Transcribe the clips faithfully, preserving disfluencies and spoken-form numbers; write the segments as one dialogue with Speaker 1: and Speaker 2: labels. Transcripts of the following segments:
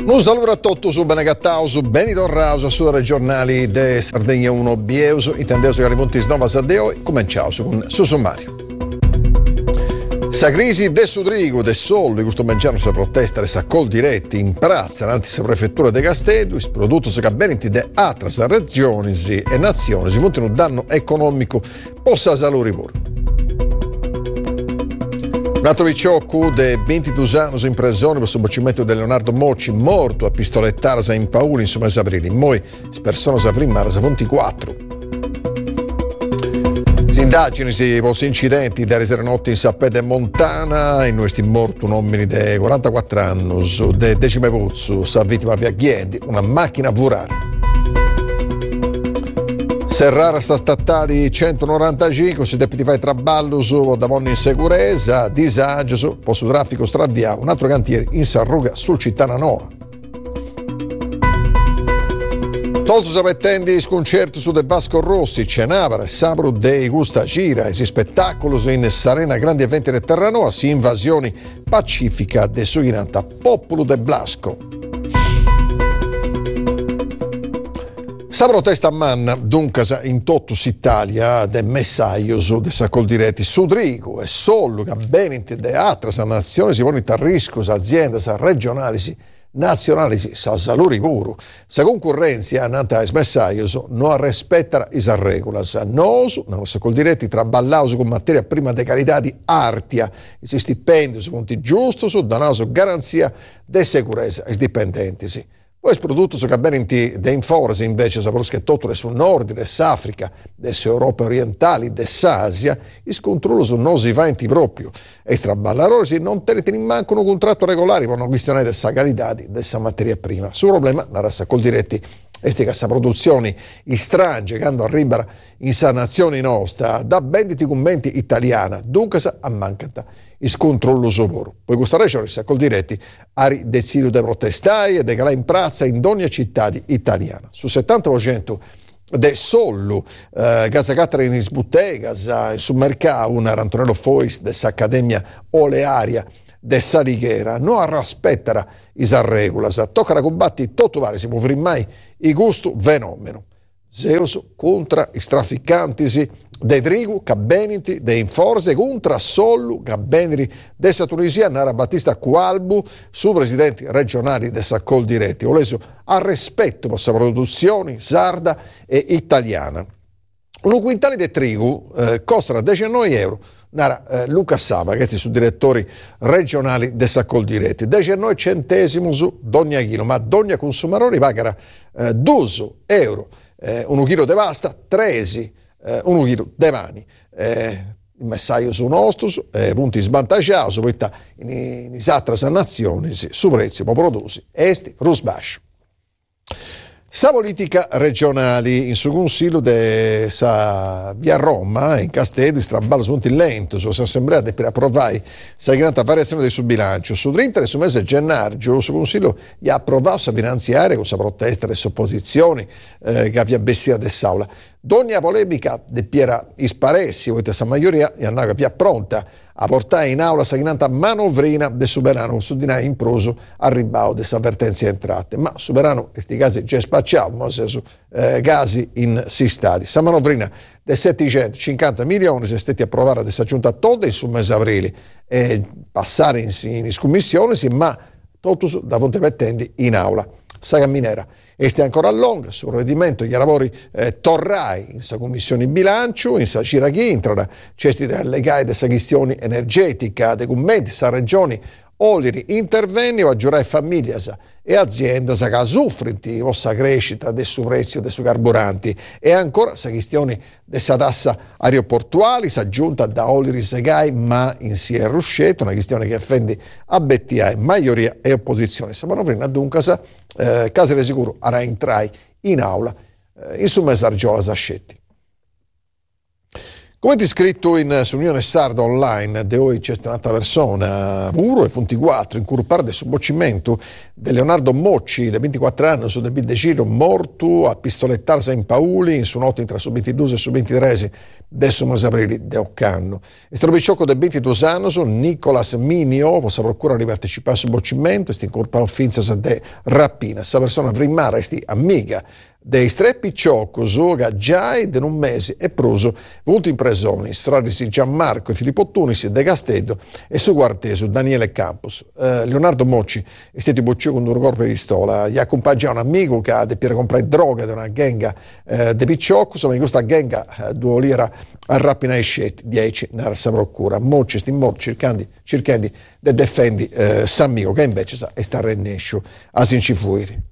Speaker 1: Un saluto a tutti su Benegattauso, Benito Rauso, su regionali de Sardegna uno Bieuso, intendeso che arrivonti snova Saddeo e cominciamo con su sommario. Sa crisi de Sudrigo, de Sollo, di questo mangiano si protesta e s'accol diretti in piazza, davanti alla prefettura de Castedo, il prodotto si cabbenenti de altre regioni e nazioni, si monti un danno economico possa salure pure. Un altro picciocco de ventidue anni in prigione per sobocimento di Leonardo Mocci, morto a pistolettare in Paolo in mese aprile. Poi le persone si prima si ventiquattro. Si indagini si posti incidenti da sera notte in Sappede Montana, in questi morto un uomo di quarantaquattro anni, de Decime Pozzo, sa vittima viaggienti, una macchina a volare. Serrara sta statali centonovantacinque, si deve fare traballo su da in sicurezza, disagio su posto traffico stravviato, un altro cantiere in Sarruga sul Cittana Nova. Tolto sapettendi sconcerto su De Vasco Rossi, Cenavara, Sabro dei Gusta Cira, e si spettacolo in Sarena grandi eventi del Terranova, si invasioni pacifica de Suinanta Popolo de Blasco. Sa protesta a manna, dunque, in tutta Italia, de messaggio de s'accol diretti Sudrigo e Sollo, che bene de altre nazioni si vogliono a rischio, aziende regionali, nazionali, sa saluri puro. Sa concorrenza, nanta es messaggio, non rispettare is regolas. Nos, non s'accol diretti, traballaus con materia prima de qualità di artia, si stipendi su punti giusti, su danaso garanzia de sicurezza ai dipendenti. Poi il prodotto che bene de inforsi invece saporo che tutto è sul nord, dell'Africa, dell'Europa orientali, dell'Asia, il controllo su non si va in proprio. E straballarori si non tenete in manco un contratto regolare per una questione della qualità della materia prima. Sul problema, la rassa col diretti, queste cassa produzioni strange che hanno arrivare in sa nazione nostra, da venditi commenti italiana, dunque a mancata il controllo soporo. Poi questa regione sa col diretti ha deciso di protestare e di calare in piazza in ogni città italiana. Su settanta per cento de Sollo, eh, casa cattara in sbuttegas, sul mercato, una Rantonello Fois dell'Accademia Olearia de Salighera, non rispettara is regolas, tocca combatti tutto vari, si può mai i gusto fenomeno. Zeus contra i trafficanti de trigu, cabbeniti, de inforse, contra Sollu, cabbeniti de sa Tunisia, Nara Battista Cualbu, su presidenti regionali de Saccol diretti. Ho leso a rispetto per sa produzioni sarda e italiana. Un quintale di trigu eh, costa diciannove euro. Nara eh, Luca Sava, che è su direttori regionali de Saccol diretti. diciannove centesimi su ogni chilo, ma ogni consumatore pagherà eh, due euro. Eh, un chilo di pasta, tredici, eh, un chilo di mani. Eh, il messaggio su nostro, eh, punti svantaggiati, poi in, in altre nazioni, sì, su prezzi può prodursi, esti, rusbascio. Sa politica regionali in su consiglio de sa via Roma in Castedo straballo su lento su assemblea per approvare sa grande variazione del suo bilancio su trenta e su mese gennaio su consiglio gli ha approvato sa finanziaria con sa protesta delle opposizioni eh, che avvia bessia dell'aula. D'ogni polemica de Piera Isparessi, voi sa maggioria e andava via pronta a portare in aula sa ghinanta manovrina del Soberano su di in proso al ribao delle avvertenze entrate. Ma Soberano, questi casi già spacciato, ma su eh, casi in si stati. Sa manovrina del settecentocinquanta milioni se stati approvata da giunta tutta sul mese aprile e passare in, in commissione, sì, ma tutto da fonte pettenti in aula. Sa camminera. Este ancora a lungo, sul provvedimento, gli lavori eh, torrai in sa commissione bilancio, in sa Ciraghi, intrano cesti legati della questione energetica, dei commenti, sa regioni, oliri, intervenni o aggiorare famiglie e aziende che soffrono di questa crescita del suo prezzo dei suoi carburanti e ancora sa questione della tassa aeroportuale, sa giunta da oliri segai, ma in si è ruscetto, una questione che offende a B T I, maggioria e opposizione. Sa manovrina dunque sa Eh, Casere sicuro ara entrai in aula eh, in su messaggio a Sascetti. Come ti scritto in su Unione Sarda online, de oggi c'è un'altra persona, puro e ventiquattro, in cui parla del boccimento di Leonardo Mocci, di ventiquattro anni, su del Bideciro, morto a pistolettarsi in Pauli, in su notte tra su ventidue e su ventitré, adesso mese aprile de Occanno. E strobicciocco del ventidue anni, Nicolas Minio, possa procura di partecipare al boccimento, e sti incorpao finza de rapina, questa persona primara, sti amica, dei streppi cioccoso che già in un mese è proso venuto in presione stradisi Gianmarco e Filippo Tunis De Castello e su Guarteso Daniele Campos. eh, Leonardo Mocci è stato bocciato con un corpo di pistola, gli accompagna un amico che ha per comprare droga da una genga eh, di picciocco, insomma in questa genga eh, due lira a rapina e scetti dieci nella sua procura. Mocci sti morto cercando cercando di difendere eh, s'amico che invece sa è sta rennescio a Sincifuiri.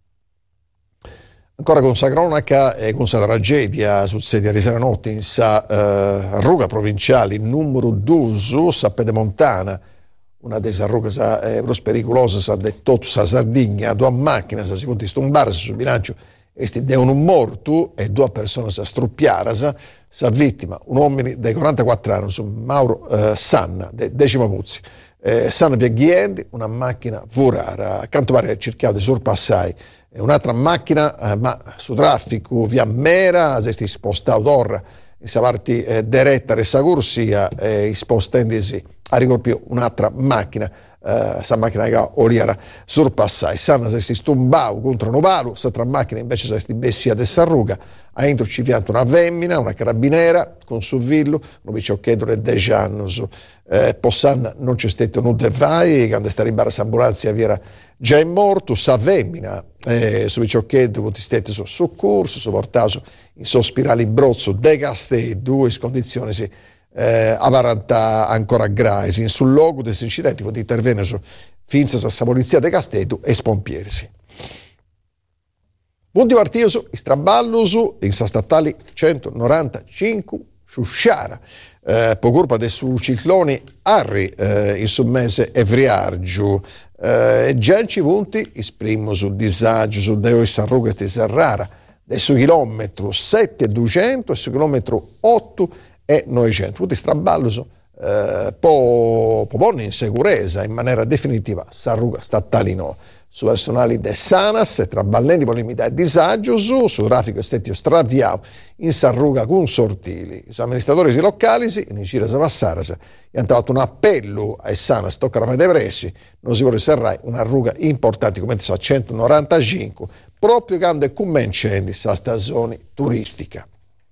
Speaker 1: Ancora con sa cronaca e con sa tragedia succede ieri sera notte in sa uh, ruga provinciale numero due, sa Pedemontana, una delle rughe eh, pericolose, sa detto sa Sardegna, due macchine sa si punti stombarsi sul bilancio e sti de un morto e due persone sa struppiare sa vittima, un uomo dei quarantaquattro anni, su Mauro uh, Sanna, de Decima Puzzi. Eh, Sanna Viagghiendi, una macchina vorara, accanto pare cercato di sorpassare un'altra macchina, eh, ma su traffico via Mera, si è spostato ora, in sa parte eh, diretta e sa corsia, e spostandisi a ricorpire un'altra macchina, eh, sa macchina che oliera sorpassare. Sanna si è stombato contro un ovalo, s'altra macchina invece si è bessia di Sarruga, a entro ci pianta una femmina, una carabinera, con suo figlio, un picciochetto di dieci anni. Eh, Possanna non c'è stato nulla e vai, quando sta arrivando l'ambulanza vi era già è morto, sa femmina, eh, su picciochetto, con stetti su soccorso, su portato in sospirale brozzo de Castello, in condizioni sì, eh, avaranta ancora gravi, in sul luogo degli incidenti, con intervenire su finza sa polizia de Castello e spompieri. Punti partito, istraballo in sa statali centonovantacinque su Sciara, eh, per colpa del suo ciclone Harry eh, in sul mese Evriargiu, eh, e già ci punti esprimo sul disagio, su Deo e Sarruga e Serrara, del suo chilometro sette e duecento e su chilometro otto e novecento. Punti straballo eh, po' po' in sicurezza in maniera definitiva Sarruga statali no. Su personali de Sanas e tra ballenti per limitare disagio su, su traffico estetio straviato in Sarruga con sortili. I amministratori locali in Cira Savassaras hanno fatto un appello ai Sanas, tocca a fare pressi, non si vuole serrare una ruga importante come a centonovantacinque, proprio quando è cominciando la stagione turistica.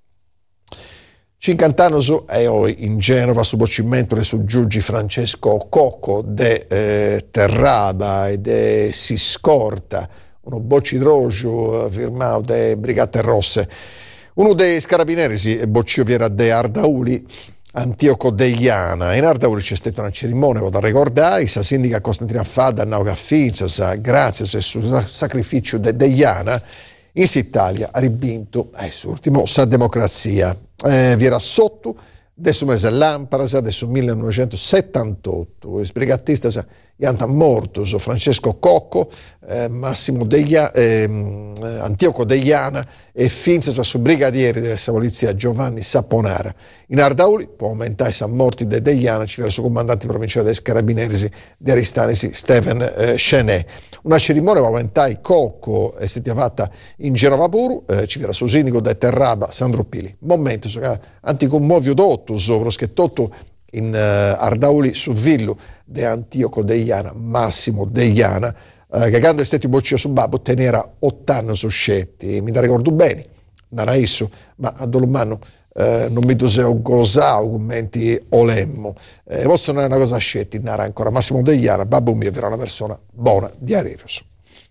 Speaker 1: cinquanta anni su e oggi in Genova su boccimento su Giugi Francesco Cocco de eh, Terraba e de Siscorta, uno boccidrocio eh, firmato de Brigate Rosse. Uno dei carabinieri si boccio viera de Ardauli Antioco Deiana. In Ardauli c'è stata una cerimonia da ricordare, sa sindaca Costantina Fadda, Nauca Finza, sa grazie al suo sacrificio de Deiana, in Italia ha ribinto, eh, ultimo, sa democrazia. Eh, vi era sotto adesso mese Lamparasa adesso millenovecentosettantotto il sbrigattista è morto so Francesco Cocco eh, Massimo Deglia, eh, Antioco Deiana e finza su brigadieri della polizia Giovanni Saponara. In Ardauli può aumentare i morti de Deiana ci verso comandante provinciale dei carabinieri di Aristanisi Stephen eh, Chenet. Una cerimonia può aumentare Cocco è stata fatta in Genova puro, eh, ci verrà su sindaco de Terraba Sandro Pili. Momento so che anticommovio dotto sopra che tutto in uh, Ardauli su Villo de Antioco Deiana Massimo Deiana uh, che quando è stato boccio su babbo tenera otto anni su scetti mi da ricordo bene non era isso ma a Dolomano uh, non mi doseo gosao commenti olemmo eh, posso non è una cosa scetti non era ancora Massimo Deiana babbo mio era una persona buona di Areros.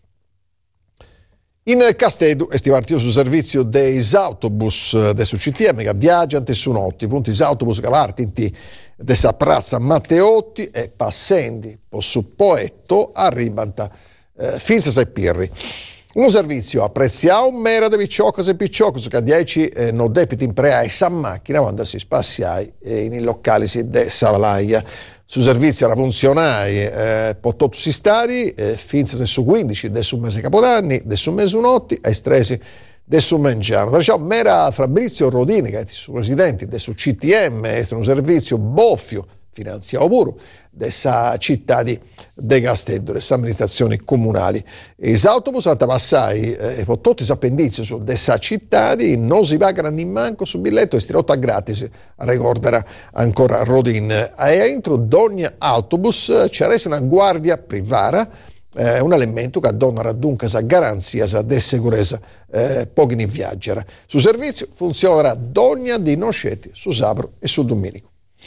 Speaker 1: In Castedo è partito sul servizio dei autobus del C T M che viaggiano su notti, punti autobus che partono da Piazza Matteotti e passando su Poetto arrivano eh, fino a Pirri. Un servizio apprezzato mera di picciocco e picciocco che dieci eh, non debiti in prea e sa macchina quando si spassiai eh, in locali de Savalaia. Su servizio era funzionare eh, per tutti si stati eh, fino a su quindici del su mese Capodanni, del su mese Unotti, ai stresi del suo mangiano. Perciò mera Fabrizio Rodini, che è il presidente del suo C T M, è un servizio boffio, finanziato pure, della città di De Castello, delle amministrazioni comunali. I autobus hanno passai eh, per tutti gli appendizi su dessa città, non si pagano neanche sul biglietto e stirotta gratis, ricorderà ancora Rodin. E entro ogni autobus c'è una guardia privata, eh, un elemento che dona dunque la garanzia di sicurezza eh, pochi ne viaggiano. Sul servizio funzionerà ogni di noscetti su sabato e su domenico.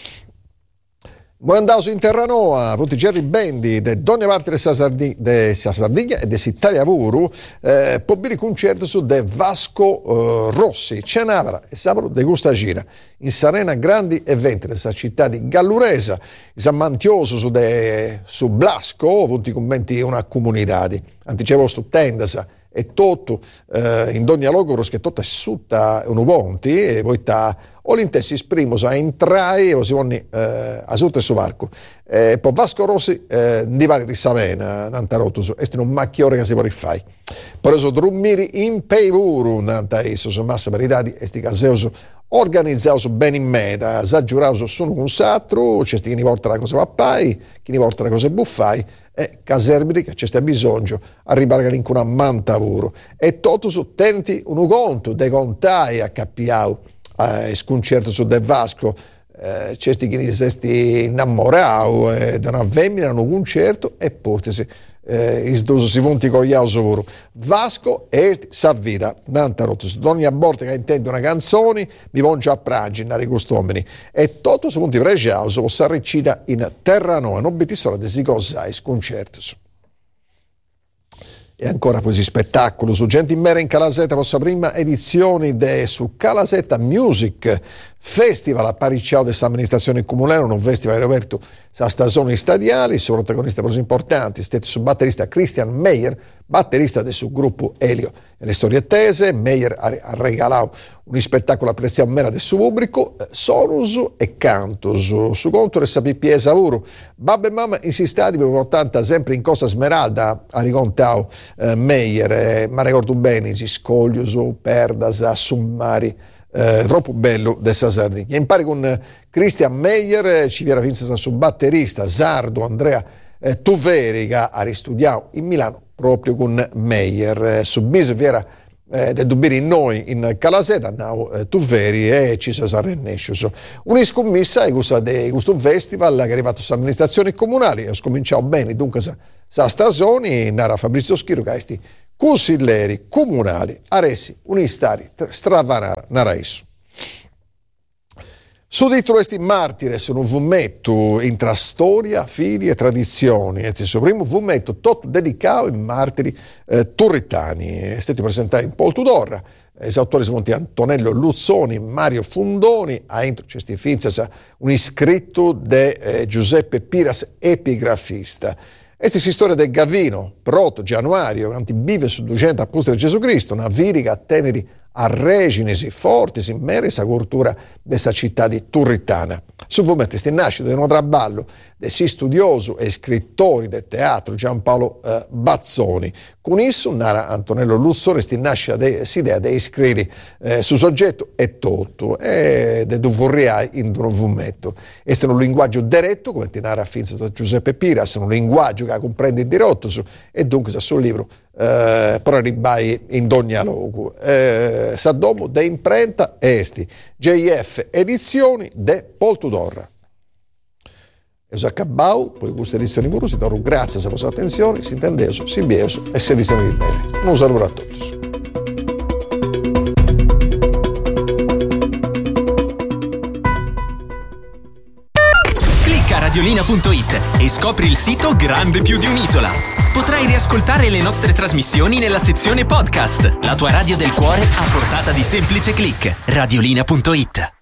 Speaker 1: Buon andato in Terranova, tutti i Gerry Bendi da ogni parte della Sardigna, de Sardigna e dell'Italia Vuru, eh, può bere concerto su de Vasco eh, Rossi, Cenavara e sabato de Gustagina. In Sarena grandi eventi nella città di Galluresa, in San Mantioso su, de, su Blasco, tutti i commenti una comunità. Anticevo stu tendasa e tutto eh, in ogni logoro che tutto è sutta un ponti e poi sta o l'intessi esprimo a entrare o si vuole eh, a sotto il suo varco eh, poi Vasco Rossi eh, di vari risavena nantarotus è un macchiore che si può rifare per eso drummiri in peivuru nanta eso su massa verità e sti caseoso organizzato bene in meta, saggiurato sono un satro, c'è chi ne porta la cosa pappai, chi ne porta la cosa buffai, e caserbidi che c'è bisogno arrivare in una manta lavoro. E tutto su tenti un conto, dei contai a cappiau, eh, sconcerto su De Vasco, eh, c'è chi ne si innamorau eh, da una femmina, un concerto e portasi. Eh, isdoso si funti con gli ausoro Vasco e sa vita nanta rotus ogni a volte che intende una canzone mi vongia a pragina di quest'uomini e tutto si funti pregiauso si arriccida in Terranova non biti solo desi cosai sconcertos. E ancora così spettacolo su Gente in Mera in Calasetta, vostra prima edizione de su Calasetta Music Festival a Paricciao dell'amministrazione comunale, un festival che ha aperto la stagione stadiale, il suo protagonista più importante è stato il batterista Christian Meyer, batterista del suo gruppo Elio. E le storie tese, Meyer ha regalato un spettacolo apprezzato mera del suo pubblico, sonus e cantus, su conto del sapipie savuro. Babbo e mamma insistati per portare sempre in Costa Smeralda, ha ricontato eh, Meyer, eh, ma ricordo bene, si scoglius, perdas, assummari, Eh, troppo bello dessa Sardegna. In pari con Christian Meyer eh, ci viene finza su batterista sardo Andrea eh, Tuveri che ha ristudiato in Milano proprio con Meyer. Eh, su bis viera eh, del dubiri in noi in Calaseta now eh, Tuveri e ci si sarrennescius. Un'iscommissa è questa di questo festival che è arrivato all'amministrazione comunali e ho scominciato bene dunque sa, sa stagioni nara Fabrizio Schiro che esti consiglieri comunali aressi un'istari stravanara naraisu. Su dietro questi martiri sono un fumetto intra storia, fidi e tradizioni. È il suo primo fumetto tutto dedicato ai martiri eh, turritani. È stato presentato in Pol Tudor. Gli autori sono Antonello Luzzoni, Mario Fundoni, a entro questi finzas un iscritto di eh, Giuseppe Piras, epigrafista. Questa è la storia del Gavino, proto Januario, che vive su duecento apostoli di Gesù Cristo, una virica a teneri a reginesi forti, si merita la cultura della città di Turritana. Su fumetti si nasce da un traballo del si studioso e scrittori del teatro Giampaolo eh, Bazzoni. Con esso, narra Antonello Luzzoni, si nasce l'idea di scrivere eh, su soggetto e tutto, e di vorrei in un fumetto. Questo è un linguaggio diretto, come ti narra Finza da Giuseppe Piras, un linguaggio che comprende il diretto, e dunque sul libro eh, però ribai in ogni logo. Eh, Saddomo de imprenta esti J F Edizioni de Pol Tudor. E us accabau, poi queste edizioni pure si danno grazie per la vostra attenzione, si intendeso, si bieso e si edizioni di bene. Un saluto a tutti.
Speaker 2: Clicca radiolina punto it e scopri il sito grande più di un'isola. Potrai riascoltare le nostre trasmissioni nella sezione podcast. La tua radio del cuore a portata di semplice click. radiolina punto it